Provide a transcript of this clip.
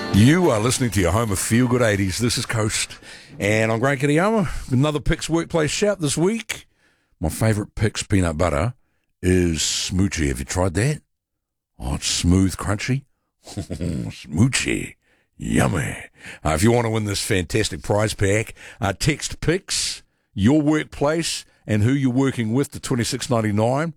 You are listening to your home of Feel Good 80s. This is Coast, and I'm Grant Kitayama. Another Picks Workplace shout this week. My favourite Picks peanut butter is Smoochie. Have you tried that? Oh, it's smooth, crunchy. Smoochie. Yummy. If you want to win this fantastic prize pack, text Picks, your workplace, and who you're working with to $26.99.